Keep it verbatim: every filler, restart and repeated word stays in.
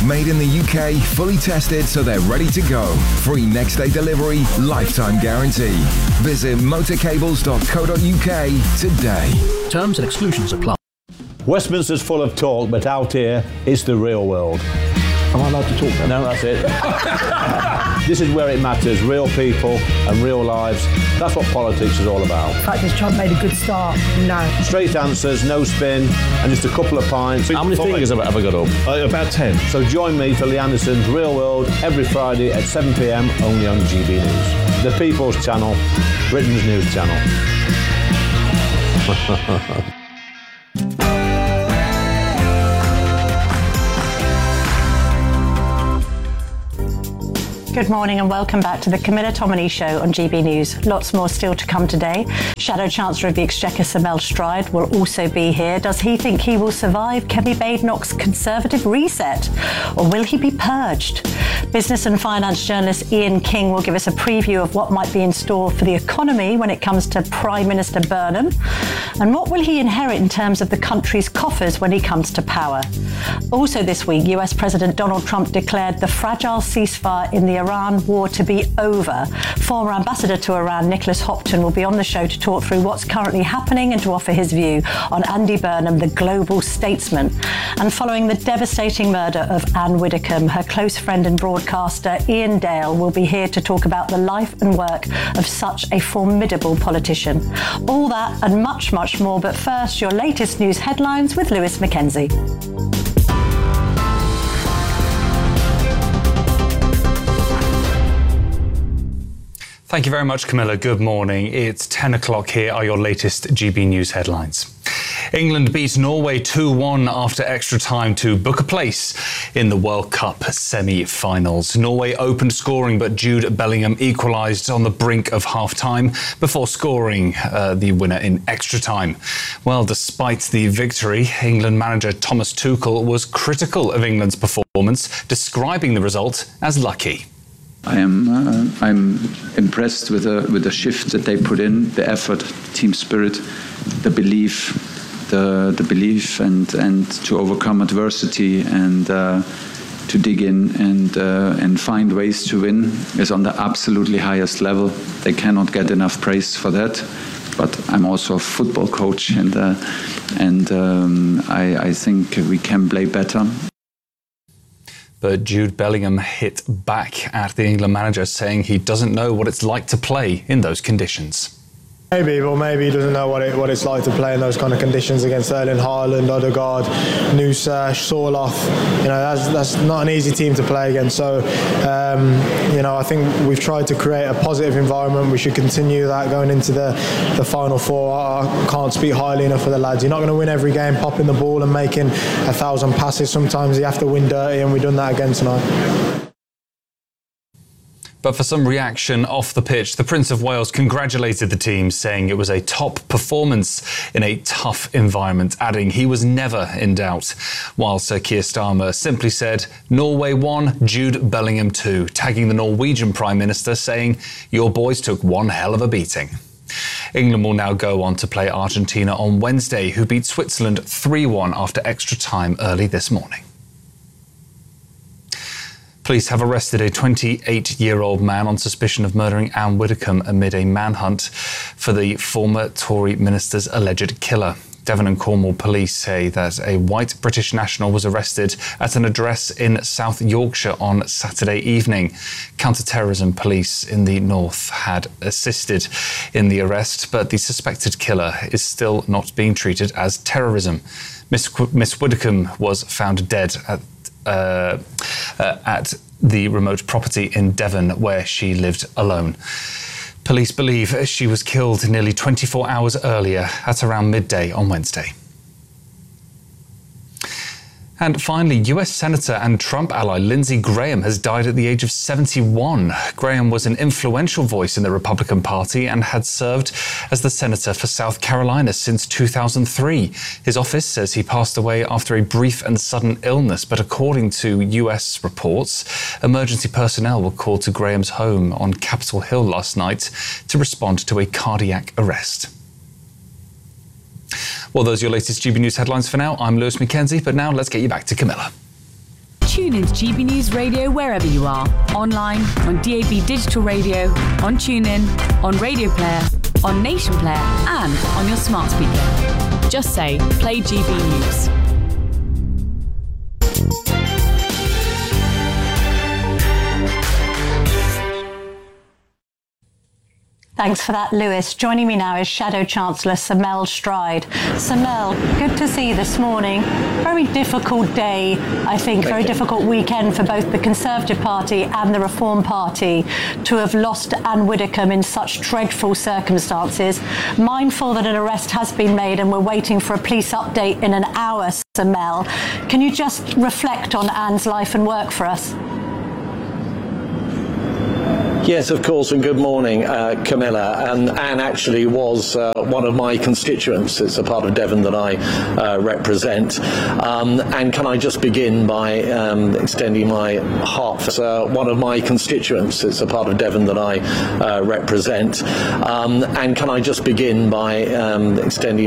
Made in the U K, fully tested so they're ready to go. Free next day delivery, lifetime guarantee. Visit motorcables dot co dot U K today. Terms and exclusions apply. Westminster's full of talk, but out here, it's the real world. Am I allowed to talk then? No, that's it. This is where it matters, real people and real lives. That's what politics is all about. In fact, has Trump made a good start? No. Straight answers, no spin, and just a couple of pints. How many fingers have I ever got up? Uh, about ten. So join me for Lee Anderson's Real World every Friday at seven p m only on G B News. The People's Channel, Britain's news channel. Good morning and welcome back to the Camilla Tominey Show on G B News. Lots more still to come today. Shadow Chancellor of the Exchequer, Sir Mel Stride, will also be here. Does he think he will survive Kemi Badenoch's Conservative reset? Or will he be purged? Business and finance journalist Ian King will give us a preview of what might be in store for the economy when it comes to Prime Minister Burnham. And what will he inherit in terms of the country's coffers when he comes to power? Also this week, U S President Donald Trump declared the fragile ceasefire in the Iran war to be over. Former Ambassador to Iran, Nicholas Hopton, will be on the show to talk through what's currently happening and to offer his view on Andy Burnham, the global statesman. And following the devastating murder of Anne Widdecombe, her close friend and broadcaster Ian Dale will be here to talk about the life and work of such a formidable politician. All that and much, much more. But first, your latest news headlines with Lewis Mackenzie. Thank you very much, Camilla. Good morning. It's ten o'clock. Here are your latest G B News headlines. England beats Norway two one after extra time to book a place in the World Cup semi-finals. Norway opened scoring, but Jude Bellingham equalised on the brink of half-time before scoring uh, the winner in extra time. Well, despite the victory, England manager Thomas Tuchel was critical of England's performance, describing the result as lucky. I am uh, I'm impressed with the with the shift that they put in, the effort, team spirit, the belief, the the belief, and and to overcome adversity and uh, to dig in and uh, and find ways to win is on the absolutely highest level. They cannot get enough praise for that. But I'm also a football coach, and uh, and um, I, I think we can play better. But Jude Bellingham hit back at the England manager, saying he doesn't know what it's like to play in those conditions. Maybe, or maybe he doesn't know what it, what it's like to play in those kind of conditions against Erling Haaland, Odegaard, Nusa, Sorloth. You know, that's that's not an easy team to play against. So, um, you know, I think we've tried to create a positive environment. We should continue that going into the, the final four. I can't speak highly enough for the lads. You're not going to win every game popping the ball and making a thousand passes. Sometimes you have to win dirty, and we've done that again tonight. But for some reaction off the pitch, the Prince of Wales congratulated the team, saying it was a top performance in a tough environment, adding he was never in doubt. While Sir Keir Starmer simply said, Norway won, Jude Bellingham two, tagging the Norwegian Prime Minister, saying, your boys took one hell of a beating. England will now go on to play Argentina on Wednesday, who beat Switzerland three one after extra time early this morning. Police have arrested a twenty-eight-year-old man on suspicion of murdering Anne Widdecombe amid a manhunt for the former Tory minister's alleged killer. Devon and Cornwall police say that a white British national was arrested at an address in South Yorkshire on Saturday evening. Counter-terrorism police in the north had assisted in the arrest, but the suspected killer is still not being treated as terrorism. Miss, Miss Widdecombe was found dead at Uh, uh, at the remote property in Devon where she lived alone. Police believe she was killed nearly twenty-four hours earlier at around midday on Wednesday. And finally, U S Senator and Trump ally Lindsey Graham has died at the age of seventy-one. Graham was an influential voice in the Republican Party and had served as the senator for South Carolina since two thousand three. His office says he passed away after a brief and sudden illness, but according to U S reports, emergency personnel were called to Graham's home on Capitol Hill last night to respond to a cardiac arrest. Well, those are your latest G B News headlines for now. I'm Lewis Mackenzie, but now let's get you back to Camilla. Tune Tune into G B News Radio wherever you are. Online, on D A B Digital Radio, on TuneIn, on Radio Player, on Nation Player, and on your smart speaker. Just say, play G B News. Thanks for that, Lewis. Joining me now is Shadow Chancellor Sir Mel Stride. Sir Mel, good to see you this morning. Very difficult day, I think, Thank very you. difficult weekend for both the Conservative Party and the Reform Party to have lost Anne Widdecombe in such dreadful circumstances. Mindful that an arrest has been made and we're waiting for a police update in an hour, Sir Mel. Can you just reflect on Anne's life and work for us? Yes, of course, and good morning, uh, Camilla. And Anne actually was uh, one of my constituents. It's a part of Devon that I uh, represent. Um, and can I just begin by um, extending my heart uh, one of my constituents. It's a part of Devon that I uh, represent. Um, and can I just begin by um, extending